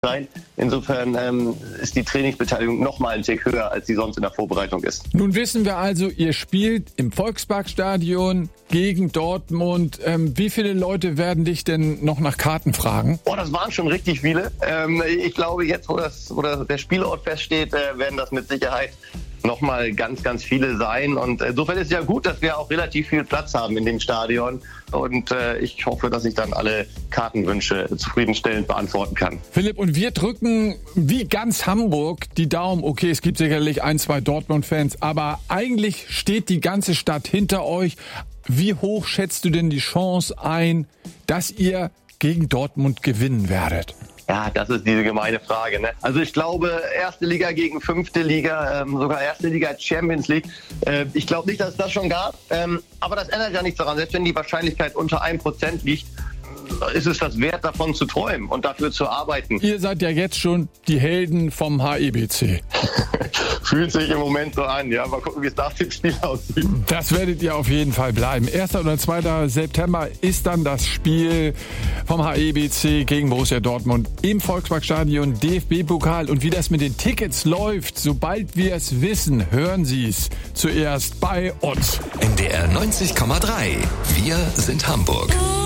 sein. Insofern ist die Trainingsbeteiligung noch mal einen Tick höher, als sie sonst in der Vorbereitung ist. Nun wissen wir also, ihr spielt im Volksparkstadion gegen Dortmund. Wie viele Leute werden dich denn noch nach Karten fragen? Das waren schon richtig viele. Ich glaube, jetzt, wo der Spielort feststeht, werden das mit Sicherheit nochmal ganz, ganz viele sein. Und insofern ist es ja gut, dass wir auch relativ viel Platz haben in dem Stadion. Und ich hoffe, dass ich dann alle Kartenwünsche zufriedenstellend beantworten kann. Philipp, und wir drücken wie ganz Hamburg die Daumen. Okay, es gibt sicherlich 1, 2 Dortmund-Fans, aber eigentlich steht die ganze Stadt hinter euch. Wie hoch schätzt du denn die Chance ein, dass ihr gegen Dortmund gewinnen werdet? Ja, das ist diese gemeine Frage, ne? Also ich glaube, erste Liga gegen fünfte Liga, sogar erste Liga Champions League. Ich glaube nicht, dass es das schon gab. Aber das ändert ja nichts daran. Selbst wenn die Wahrscheinlichkeit unter 1% liegt, ist es das wert, davon zu träumen und dafür zu arbeiten. Ihr seid ja jetzt schon die Helden vom HEBC. Fühlt sich im Moment so an, ja. Mal gucken, wie es nach dem Spiel aussieht. Das werdet ihr auf jeden Fall bleiben. 1. oder 2. September ist dann das Spiel vom HEBC gegen Borussia Dortmund im Volksparkstadion, DFB-Pokal. Und wie das mit den Tickets läuft, sobald wir es wissen, hören Sie es zuerst bei uns. NDR 90,3. Wir sind Hamburg.